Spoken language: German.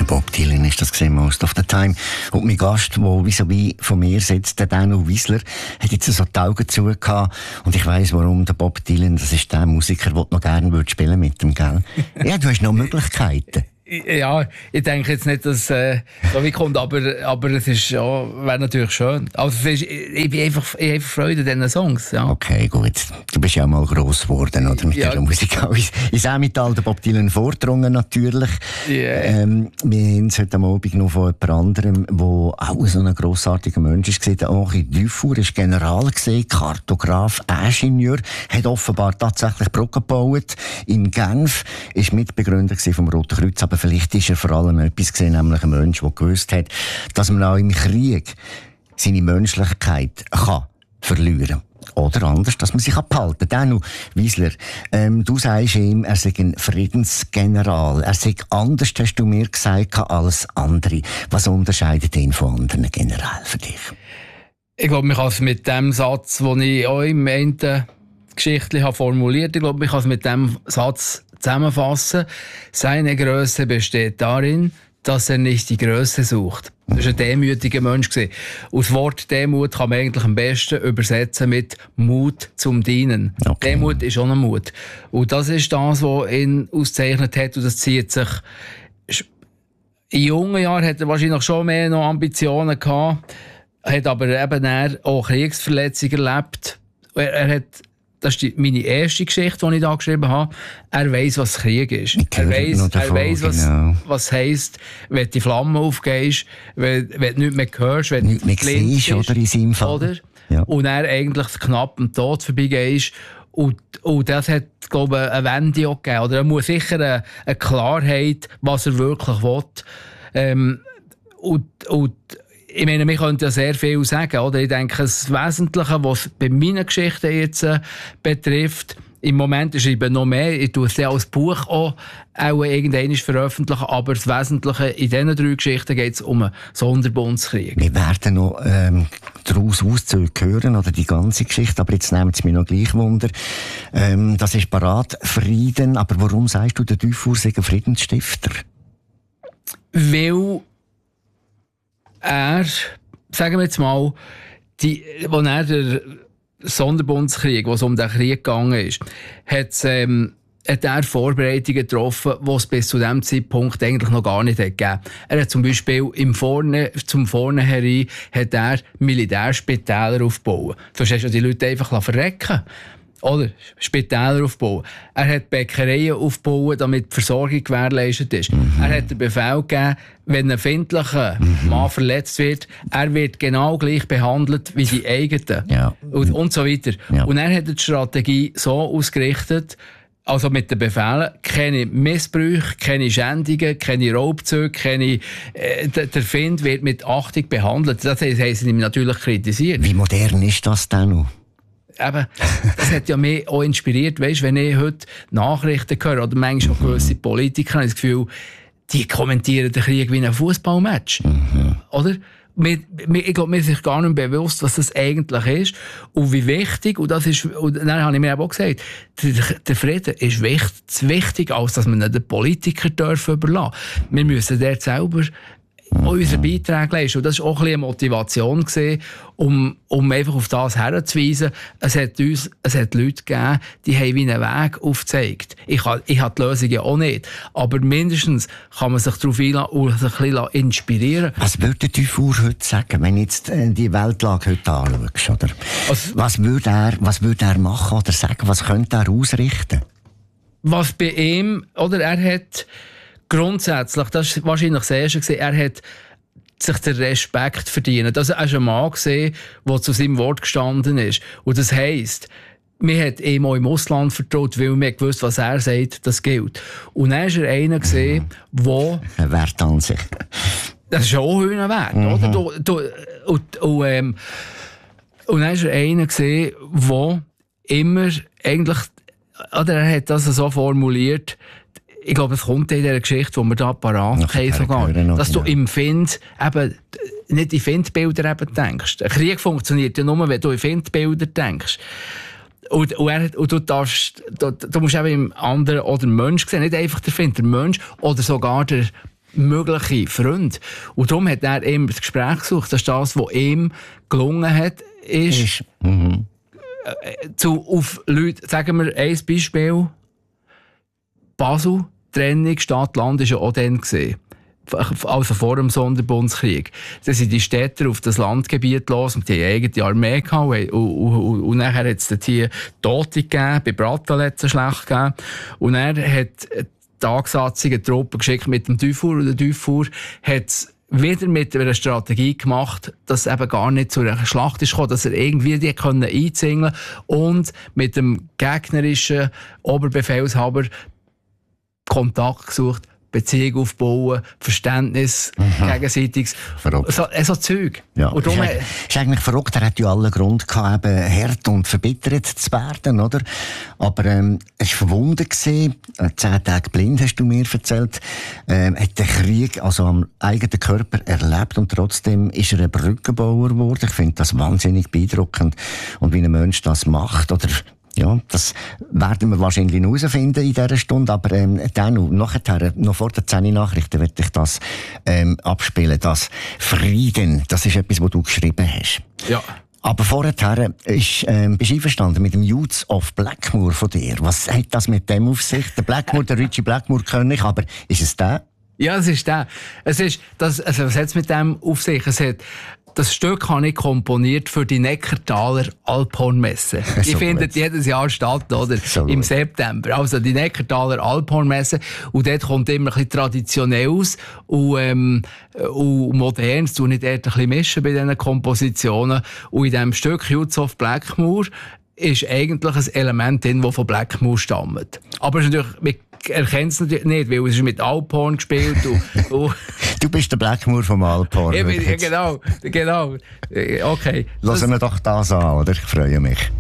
Bob Dylan ist das gesehen, Most of the Time. Und mein Gast, der vis-à-vis von mir sitzt, der Danu Wiesler, hat jetzt so die Augen zu gehabt. Und ich weiss, warum der Bob Dylan, das ist der Musiker, den du noch gerne spielen mit dem, gell? Ja, du hast noch Möglichkeiten. Ja, ich denke jetzt nicht, dass so wie kommt, aber es ist ja, wäre natürlich schön. Also ich bin einfach Freude an diesen Songs. Ja. Okay, gut. Du bist ja mal gross geworden, oder? Mit dieser Musik. Ins Emmental der Bob Dylan vordrungen natürlich. Yeah. Wir haben es heute Abend noch von jemand anderem, der auch so ein grossartiger Mensch ist, der Henri Dufour ist General gewesen, Kartograf, Ingenieur, hat offenbar tatsächlich Brücken gebaut in Genf, ist Mitbegründer vom Roten Kreuz, aber vielleicht ist er vor allem etwas gesehen, nämlich ein Mensch, der gewusst hat, dass man auch im Krieg seine Menschlichkeit kann verlieren. Oder anders, dass man sich abhalten kann. Danu Wiesler, du sagst ihm, er sei ein Friedensgeneral. Er sei anders, hast du mir gesagt, als andere. Was unterscheidet ihn von anderen Generälen für dich? Ich glaube, man kann es mit dem Satz, den ich auch im Ende geschichtlich formuliert habe, ich glaube, man kann es mit dem Satz zusammenfassen. Seine Größe besteht darin, dass er nicht die Größe sucht. Das war ein demütiger Mensch. Und das Wort Demut kann man eigentlich am besten übersetzen mit Mut zum Dienen. Okay. Demut ist auch ein Mut. Und das ist das, was ihn auszeichnet hat. Und das zieht sich. In jungen Jahren hat er wahrscheinlich schon mehr noch Ambitionen gehabt, hat aber eben auch Kriegsverletzungen erlebt. Das ist meine erste Geschichte, die ich da geschrieben habe. Er weiss, was Krieg ist. Er weiss, was heisst, wenn die Flamme aufgehst, wenn du nichts mehr hörst, wenn du blind bist. Oder in seinem Fall. Oder? Ja. Und er eigentlich knapp am Tod vorbeigehst. Und das hat, glaube ich, eine Wende auch gegeben. Oder er muss sicher eine Klarheit, was er wirklich will. Ich meine, wir könnten ja sehr viel sagen, oder? Ich denke, das Wesentliche, was bei meinen Geschichten jetzt betrifft, im Moment schreibe ich noch mehr, ich tue es ja als Buch auch irgendwann veröffentlichen, aber das Wesentliche in diesen 3 Geschichten geht es um einen Sonderbundskrieg. Wir werden noch daraus Auszüge hören, oder die ganze Geschichte, aber jetzt nehmen es mich noch gleich Wunder. Das ist parat, Frieden, aber warum sagst du, der Dufour sei ein Friedensstifter? Weil er, sagen wir jetzt mal, als er der Sonderbundskrieg, wo es um den Krieg gegangen ist, hat er Vorbereitungen getroffen, die es bis zu diesem Zeitpunkt eigentlich noch gar nicht gegeben. Er hat zum Beispiel zum Vornherein hat er Militärspitäler aufgebaut. Sonst hast du die Leute einfach verrecken. Oder Spitäler aufbauen. Er hat Bäckereien aufgebaut, damit die Versorgung gewährleistet ist. Er hat den Befehl gegeben, wenn ein empfindlicher Mann verletzt wird, er wird genau gleich behandelt wie die eigenen. Ja. Und so weiter. Ja. Und er hat die Strategie so ausgerichtet, also mit den Befehlen, keine Missbrüche, keine Schändungen, keine Raubzüge, der Find wird mit Achtung behandelt. Das haben sie ihm natürlich kritisiert. Wie modern ist das denn noch? Eben, das hat ja mich auch inspiriert, weißt, wenn ich heute Nachrichten höre oder manchmal auch gewisse Politiker, habe ich das Gefühl, die kommentieren den Krieg wie ein Fußballmatch. Oder? Ich glaube, mir ist sich gar nicht bewusst, was das eigentlich ist und wie wichtig, und dann habe ich mir auch gesagt, der Frieden ist wichtig, als dass man den Politiker überlassen darf. Wir müssen dort selber unsere Beiträge leisten. Und das war auch ein bisschen eine Motivation gewesen, um einfach auf das hinzuweisen. Es hat Leute gegeben, die haben wie einen Weg aufgezeigt. Ich habe die Lösung ja auch nicht. Aber mindestens kann man sich darauf einlassen und sich ein bisschen inspirieren. Was würde Dufour heute sagen, wenn du jetzt die Weltlage heute anschaust? Oder? Was würde er machen oder sagen? Was könnte er ausrichten? Was bei ihm, oder er hat grundsätzlich, das war wahrscheinlich das Erste, er hat sich den Respekt verdient. Das war ein Mann, der zu seinem Wort gestanden ist. Und das heisst, man hat ihm auch im Ausland vertraut, weil man gewusst, was er sagt, das gilt. Und dann war er einer, der... Ein Wert an sich. Das ist auch ein Wert, oder? Und dann war er einer, der immer eigentlich... Oder er hat das so formuliert, ich glaube, es kommt in dieser Geschichte, die wir da parat haben, sogar, dass du im Find eben nicht in Findbilder eben denkst. Ein Krieg funktioniert ja nur, wenn du in Findbilder denkst. Und du musst eben im anderen oder Mensch sehen, nicht einfach der Mensch oder sogar der mögliche Freunde. Und darum hat er immer das Gespräch gesucht. Das ist das, was ihm gelungen hat, ist auf Leute, sagen wir ein Beispiel, Basel, Trennung Stadt-Land war ja auch dann gesehen. Also vor dem Sonderbundskrieg. Dann sind die Städter auf das Landgebiet los und die haben eine eigene Armee gehabt. Und nachher hat es dort hier Tote gegeben, bei Brattal hat es schlecht gegeben. Und er hat die angesatzige Truppen geschickt mit dem Dufour. Und der Dufour hat es wieder mit einer Strategie gemacht, dass es eben gar nicht zu einer Schlacht ist gekommen, dass er irgendwie die einzingeln und mit dem gegnerischen Oberbefehlshaber Kontakt gesucht, Beziehung aufbauen, Verständnis, gegenseitiges, so Zeug. Ja. Und darum ist eigentlich verrückt, er hat ja allen Grund gehabt, eben hart und verbittert zu werden, oder? Aber es war verwunden gewesen, 10 Tage blind, hast du mir erzählt, hat den Krieg also am eigenen Körper erlebt und trotzdem ist er ein Brückenbauer geworden. Ich finde das wahnsinnig beeindruckend. Und wie ein Mensch das macht, oder ja, das werden wir wahrscheinlich noch herausfinden in dieser Stunde, aber dann nachher, noch vor der 10 Nachrichten, werde ich das abspielen. Das Frieden, das ist etwas, was du geschrieben hast. Ja. Aber vorher bist du einverstanden mit dem Youths of Blackmoor von dir. Was hat das mit dem auf sich? Der Blackmoor, der Richie Blackmoor kenne ich, aber ist es der? Ja, es ist der. Es ist, was hat es mit dem auf sich? Das Stück habe ich komponiert für die Neckartaler Alphornmesse. Die findet jedes Jahr statt, oder? So im September. Also die Neckartaler Alphornmesse. Und dort kommt immer ein bisschen Traditionelles und Modernes. Du nicht dort ein bisschen mischen bei diesen Kompositionen. Und in diesem Stück Youths of Blackmoor ist eigentlich ein Element drin, das von Blackmoor stammt. Aber es ist natürlich, erkennt es natürlich nicht, weil es ist mit Alphorn gespielt. Du bist der Blackmoor vom Alphorn. Ja, genau. Okay. Lassen wir doch das an, oder? Ich freue mich.